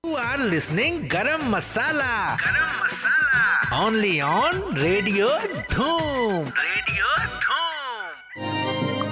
You are listening Garam Masala. Garam Masala. Only on Radio Dhoom.